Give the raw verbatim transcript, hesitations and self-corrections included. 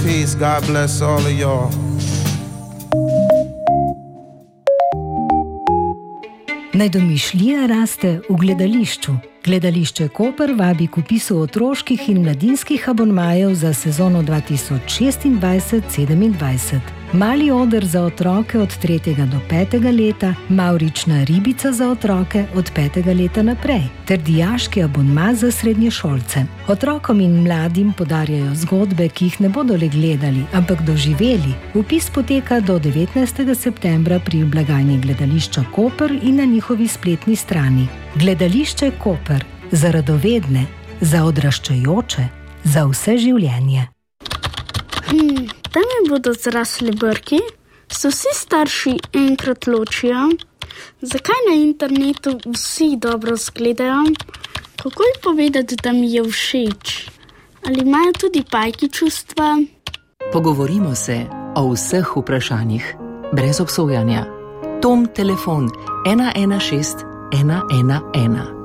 peace. God bless all of y'all. Naj domišljija raste v gledališču. Gledališče Koper vabi k vpisu otroških in mladinskih abonmajev za sezono dva tisoč šestindvajset sedemindvajset. Mali oder za otroke od tretjega do petega leta, mavrična ribica za otroke od petega leta naprej ter dijaški abonma za srednješolce. Otrokom in mladim podarjajo zgodbe, ki jih ne bodo le gledali, ampak doživeli. Vpis poteka do devetnajstega septembra pri blagajni Gledališča Koper in na njihovi spletni strani. Gledališče Koper. Za radovedne, za odraščajoče, za vse življenje. Hmm, tam mi bodo zrasli brki, se vsi starši enkrat ločijo. Zakaj na internetu vsi dobro zgledajo? Kako je povedati, da mi je všeč? Ali imajo tudi pajki čustva? Pogovorimo se o vseh vprašanjih, brez obsojanja. Tom telefon ena ena šest ena ena ena.